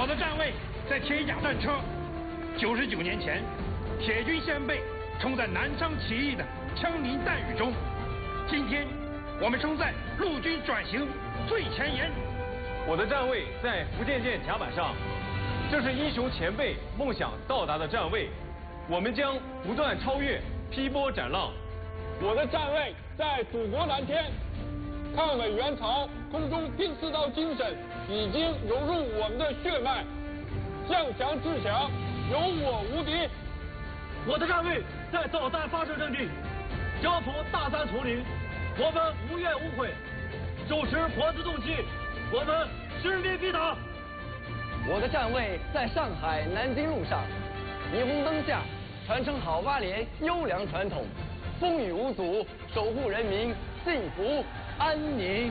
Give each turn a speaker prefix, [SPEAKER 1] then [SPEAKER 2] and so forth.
[SPEAKER 1] 我的站位在铁甲战车。99年前，铁军先辈冲在南昌起义的枪林弹雨中，今天我们冲在陆军转型最前沿。
[SPEAKER 2] 我的站位在福建舰甲板上，这是英雄前辈梦想到达的站位，我们将不断超越，劈波斩浪。
[SPEAKER 3] 我的站位在祖国蓝天，抗美援朝空中第4道精神已经融入我们的血脉，向强制强，有我无敌。
[SPEAKER 4] 我的站位在导弹发射阵地，交thủ大山丛林，我们无怨无悔，手持活自动器，我们实力必打。
[SPEAKER 5] 我的站位在上海南京路上，霓虹灯下传承好8连优良传统，风雨无阻，守护人民幸福安宁。